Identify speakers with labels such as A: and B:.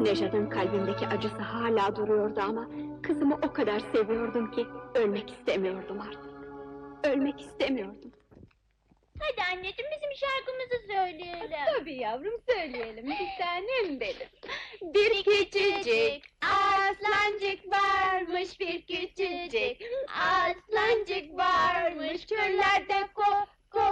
A: Nejat'ın kalbimdeki acısı hala duruyordu ama... ...kızımı o kadar seviyordum ki... ...ölmek istemiyordum artık. Ölmek istemiyordum.
B: Hadi anneciğim, bizim şarkımızı söyleyelim.
A: Tabii yavrum, söyleyelim, bir tanem benim.
B: Bir küçücük aslancık var,